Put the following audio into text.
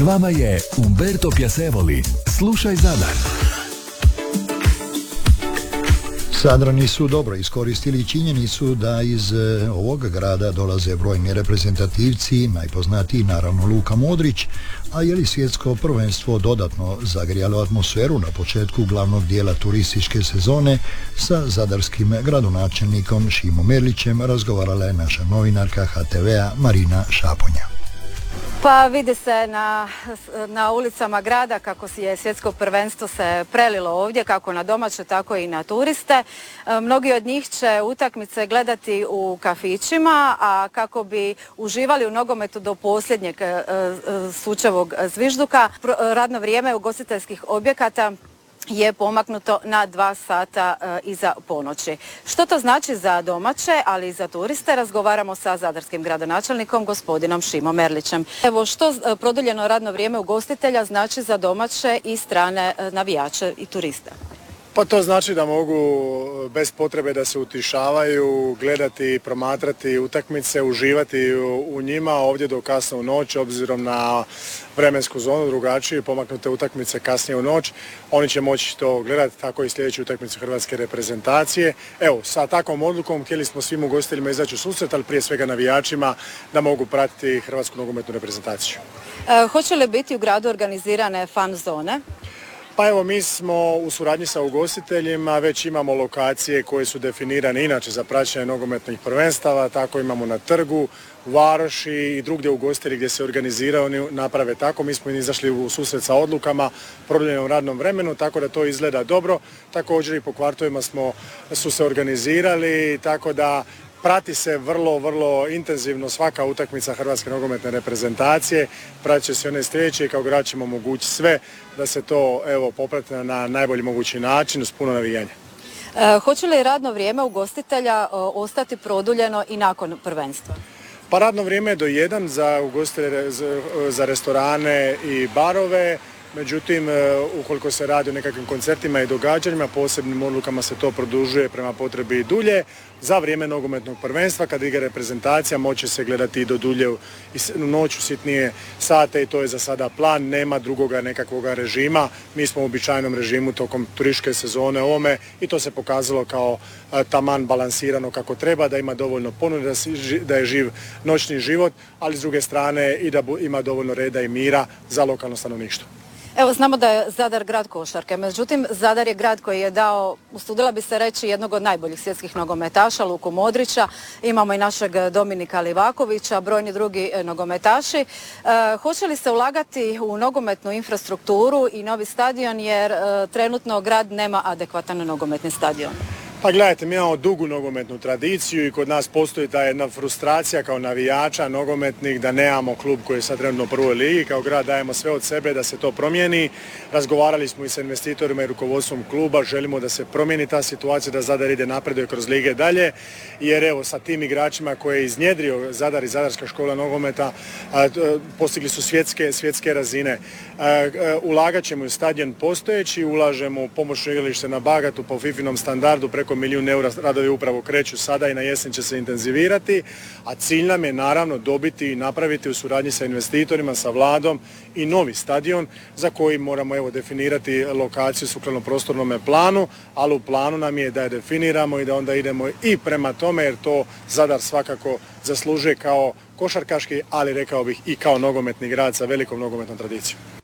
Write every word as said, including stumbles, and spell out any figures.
vama je Umberto Piacevoli. Slušaj Zadar. Zadrani su dobro iskoristili činjenicu da iz ovog grada dolaze brojni reprezentativci, najpoznatiji naravno Luka Modrić, a je li svjetsko prvenstvo dodatno zagrijalo atmosferu na početku glavnog dijela turističke sezone, sa zadarskim gradonačelnikom Šimom Erlićem razgovarala je naša novinarka ha te vea Marina Šaponja. Pa vidi se na, na ulicama grada kako je svjetsko prvenstvo se prelilo ovdje, kako na domaće, tako i na turiste. Mnogi od njih će utakmice gledati u kafićima, a kako bi uživali u nogometu do posljednjeg sučevog zvižduka, radno vrijeme ugostiteljskih objekata je pomaknuto na dva sata e, iza ponoći. Što to znači za domaće, ali i za turiste, razgovaramo sa zadarskim gradonačelnikom gospodinom Šimom Erlićem. Evo, što e, produljeno radno vrijeme ugostitelja znači za domaće i strane e, navijače i turiste? Pa to znači da mogu bez potrebe da se utišavaju, gledati, promatrati utakmice, uživati u, u njima ovdje do kasno u noć, obzirom na vremensku zonu drugačije, pomaknute utakmice kasnije u noć. Oni će moći to gledati, tako i sljedeću utakmicu hrvatske reprezentacije. Evo, sa takvom odlukom htjeli smo svim ugostiteljima izaći u susret, ali prije svega navijačima da mogu pratiti hrvatsku nogometnu reprezentaciju. E, hoće li biti u gradu organizirane fan zone? Pa evo, mi smo u suradnji sa ugostiteljima, već imamo lokacije koje su definirane inače za praćenje nogometnih prvenstava, tako imamo na Trgu, u Varoši i drugdje ugostitelji gdje se organiziraju naprave tako. Mi smo izašli u susret sa odlukama produljenom radnom vremenu, tako da to izgleda dobro. Također i po kvartovima smo, su se organizirali, tako da prati se vrlo, vrlo intenzivno svaka utakmica hrvatske nogometne reprezentacije. Pratit će se one sljedeće i kao grad ćemo omogućiti sve da se to evo poprati na najbolji mogući način uz puno navijanja. E, hoće li radno vrijeme ugostitelja o, ostati produljeno i nakon prvenstva? Pa radno vrijeme je do jedan za ugostitelje, za, za restorane i barove. Međutim, ukoliko se radi o nekakvim koncertima i događanjima, posebnim odlukama se to produžuje prema potrebi i dulje. Za vrijeme nogometnog prvenstva, kad igra reprezentacija, moće se gledati i do dulje u noću, sitnije sate i to je za sada plan. Nema drugoga nekakvog režima. Mi smo u običajnom režimu tokom turističke sezone ovome i to se pokazalo kao taman balansirano kako treba, da ima dovoljno ponude, da je živ noćni život, ali s druge strane i da ima dovoljno reda i mira za lokalno stanovništvo. Evo, znamo da je Zadar grad košarke, međutim Zadar je grad koji je dao, usudila bi se reći, jednog od najboljih svjetskih nogometaša, Luku Modrića. Imamo i našeg Dominika Livakovića, brojni drugi nogometaši. E, hoće li se ulagati u nogometnu infrastrukturu i novi stadion, jer e, trenutno grad nema adekvatan nogometni stadion? Pa gledajte, mi imamo dugu nogometnu tradiciju i kod nas postoji ta jedna frustracija kao navijača nogometnih da nemamo klub koji je sad trenutno u prvoj ligi. Kao grad dajemo sve od sebe da se to promijeni. Razgovarali smo i sa investitorima i rukovodstvom kluba, želimo da se promijeni ta situacija, da Zadar ide napreduje kroz lige dalje, jer evo sa tim igračima koje je iznjedrio Zadar i Zadarska škola nogometa a, postigli su svjetske, svjetske razine. A, a, ulagat ćemo u stadion postojeći, ulažemo u pomoćno igralište na Bagatu po fifinom standardu preko milijun eura, radovi upravo kreću sada i na jesen će se intenzivirati, a cilj nam je naravno dobiti i napraviti u suradnji sa investitorima, sa vladom i novi stadion za koji moramo evo definirati lokaciju sukladno prostornom planu, ali u planu nam je da je definiramo i da onda idemo i prema tome, jer to Zadar svakako zaslužuje kao košarkaški, ali rekao bih i kao nogometni grad sa velikom nogometnom tradicijom.